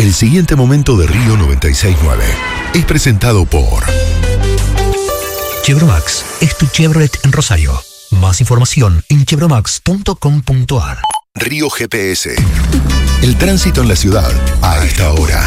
El siguiente momento de Río 96.9 es presentado por Chevromax es tu Chevrolet en Rosario. Más información en chevromax.com.ar. Río GPS. El tránsito en la ciudad a esta hora.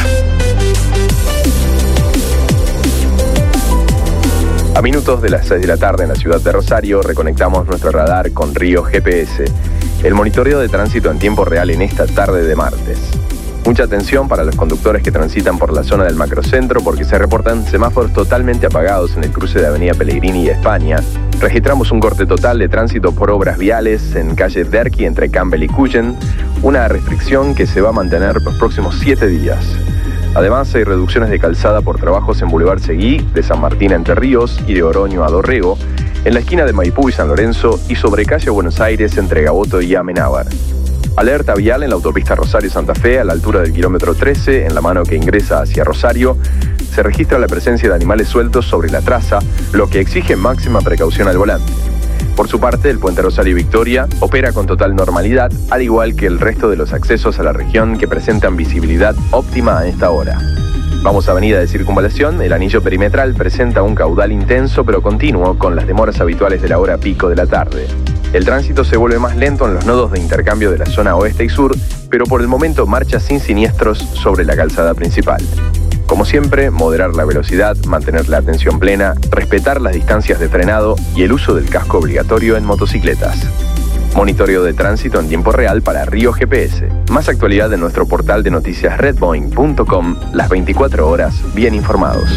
A minutos de las 6 de la tarde en la ciudad de Rosario, reconectamos nuestro radar con Río GPS, el monitoreo de tránsito en tiempo real en esta tarde de martes. Mucha atención para los conductores que transitan por la zona del macrocentro porque se reportan semáforos totalmente apagados en el cruce de Avenida Pellegrini y España. Registramos un corte total de tránsito por obras viales en calle Derqui entre Campbell y Cuyen, una restricción que se va a mantener los próximos 7 días. Además, hay reducciones de calzada por trabajos en Boulevard Seguí, de San Martín a Entre Ríos y de Oroño a Dorrego, en la esquina de Maipú y San Lorenzo y sobre calle Buenos Aires entre Gaboto y Amenábar. Alerta vial en la autopista Rosario-Santa Fe a la altura del kilómetro 13, en la mano que ingresa hacia Rosario. Se registra la presencia de animales sueltos sobre la traza, lo que exige máxima precaución al volante. Por su parte, el puente Rosario-Victoria opera con total normalidad, al igual que el resto de los accesos a la región que presentan visibilidad óptima a esta hora. Vamos a Avenida de Circunvalación, el anillo perimetral presenta un caudal intenso pero continuo con las demoras habituales de la hora pico de la tarde. El tránsito se vuelve más lento en los nodos de intercambio de la zona oeste y sur, pero por el momento marcha sin siniestros sobre la calzada principal. Como siempre, moderar la velocidad, mantener la atención plena, respetar las distancias de frenado y el uso del casco obligatorio en motocicletas. Monitoreo de tránsito en tiempo real para Río GPS. Más actualidad en nuestro portal de noticias redboeing.com, las 24 horas bien informados.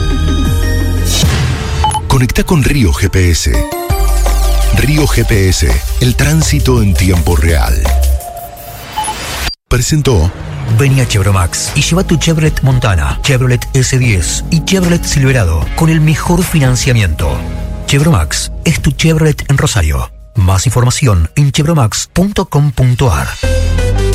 Conecta con Río GPS. Río GPS, el tránsito en tiempo real. Presentó. Vení a Chevromax y lleva tu Chevrolet Montana, Chevrolet S10 y Chevrolet Silverado con el mejor financiamiento. Chevromax es tu Chevrolet en Rosario. Más información en chevromax.com.ar.